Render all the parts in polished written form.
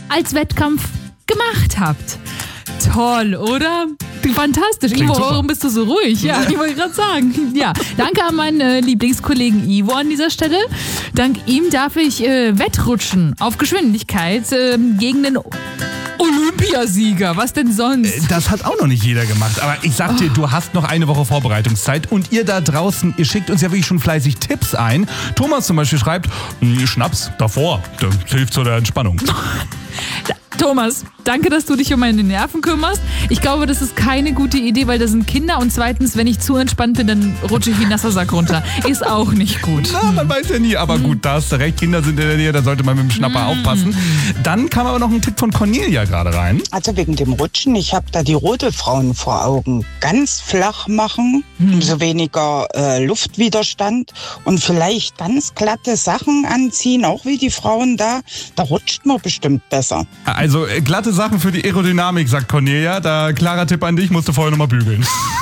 als Wettkampf gemacht habt. Toll, oder? Fantastisch. Klingt Ivo, super. warum bist du so ruhig? Ja, ich wollte gerade sagen. Ja, danke an meinen Lieblingskollegen Ivo an dieser Stelle. Dank ihm darf ich wettrutschen auf Geschwindigkeit gegen den Olympiasieger. Was denn sonst? Das hat auch noch nicht jeder gemacht. Aber ich sag dir, du hast noch eine Woche Vorbereitungszeit. Und ihr da draußen, ihr schickt uns ja wirklich schon fleißig Tipps ein. Thomas zum Beispiel schreibt, Schnaps davor, das hilft zur Entspannung. Thomas, danke, dass du dich um meine Nerven kümmerst. Ich glaube, das ist keine gute Idee, weil da sind Kinder. Und zweitens, wenn ich zu entspannt bin, dann rutsche ich wie ein nasser Sack runter. Ist auch nicht gut. Na, man weiß ja nie. Aber gut, da hast du recht. Kinder sind in der Nähe, da sollte man mit dem Schnapper aufpassen. Dann kam aber noch ein Tipp von Cornelia gerade rein. Also wegen dem Rutschen, ich habe da die Rodelfrauen vor Augen. Ganz flach machen, umso weniger Luftwiderstand und vielleicht ganz glatte Sachen anziehen, auch wie die Frauen da. Da rutscht man bestimmt besser. Also glatte Sachen für die Aerodynamik, sagt Cornelia. Da klarer Tipp an dich, musst du vorher nochmal bügeln.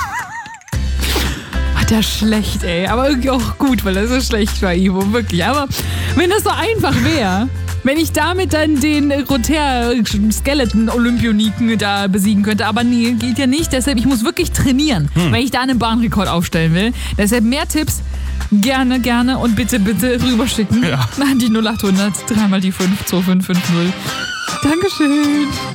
Ach, das ist schlecht, ey. Aber irgendwie auch gut, weil das so schlecht war, Ivo. Wirklich. Aber wenn das so einfach wäre, wenn ich damit dann den Skeleton-Olympioniken da besiegen könnte. Aber nee, geht ja nicht. Deshalb, ich muss wirklich trainieren, wenn ich da einen Bahnrekord aufstellen will. Deshalb mehr Tipps. Gerne und bitte rüberschicken. Ja. An die 0800 3 mal die 5 2550. Dankeschön.